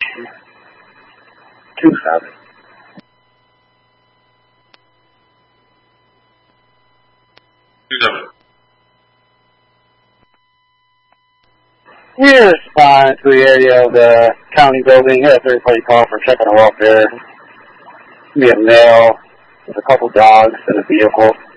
27. We're responding to the area of the county building. Had a third-party call for checking the welfare. We have a male with a couple dogs and a vehicle.